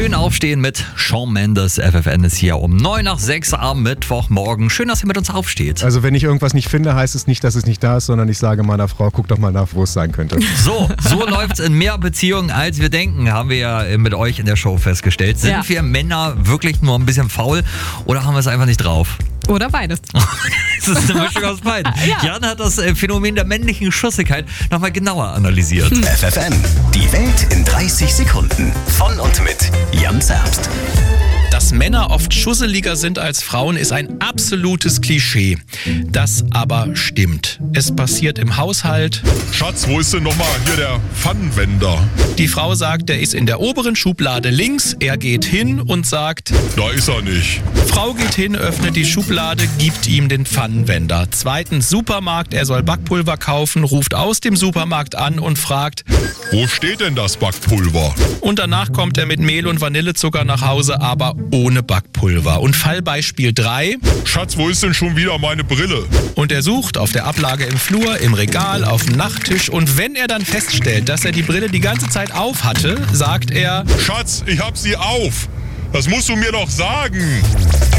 Schön aufstehen mit Shawn Mendes. FFN ist hier um 9:06 am Mittwochmorgen. Schön, dass ihr mit uns aufsteht. Also wenn ich irgendwas nicht finde, heißt es nicht, dass es nicht da ist, sondern ich sage meiner Frau, guck doch mal nach, wo es sein könnte. So läuft's in mehr Beziehungen, als wir denken, haben wir ja mit euch in der Show festgestellt. Sind wir Männer wirklich nur ein bisschen faul oder haben wir es einfach nicht drauf? Oder beides. Das ist eine Mischung aus beiden. Ja. Jan hat das Phänomen der männlichen Schussigkeit nochmal genauer analysiert. FFN, die Welt in 30 Sekunden. Von und mit Jan Zerbst. Dass Männer oft schusseliger sind als Frauen, ist ein absolutes Klischee. Das aber stimmt. Es passiert im Haushalt. Schatz, wo ist denn nochmal hier der Pfannenwender? Die Frau sagt, der ist in der oberen Schublade links. Er geht hin und sagt, Da ist er nicht. Frau geht hin, öffnet die Schublade, gibt ihm den Pfannenwender. Zweitens Supermarkt, er soll Backpulver kaufen, ruft aus dem Supermarkt an und fragt, Wo steht denn das Backpulver? und danach kommt er mit Mehl und Vanillezucker nach Hause, aber ohne Backpulver. Und Fallbeispiel 3, Schatz, wo ist denn schon wieder meine Brille? und er sucht auf der Ablage im Flur, im Regal, auf dem Nachttisch, und wenn er dann feststellt, dass er die Brille die ganze Zeit auf hatte, sagt er, Schatz, ich hab sie auf. Das musst du mir doch sagen.